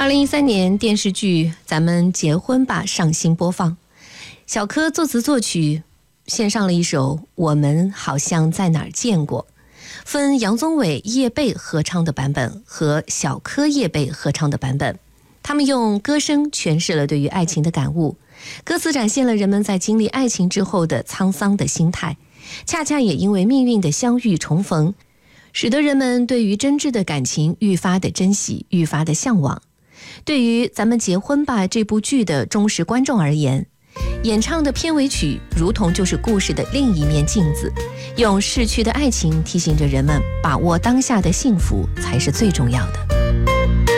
2013年电视剧《咱们结婚吧》上新播放，小柯作词作曲，献上了一首《我们好像在哪儿见过》，分杨宗纬、叶蓓合唱的版本和小柯、叶蓓合唱的版本。他们用歌声诠释了对于爱情的感悟，歌词展现了人们在经历爱情之后的沧桑的心态，恰恰也因为命运的相遇重逢，使得人们对于真挚的感情愈发的珍惜，愈发的向往。对于《咱们结婚吧》这部剧的忠实观众而言，演唱的片尾曲如同就是故事的另一面镜子，用逝去的爱情提醒着人们，把握当下的幸福才是最重要的。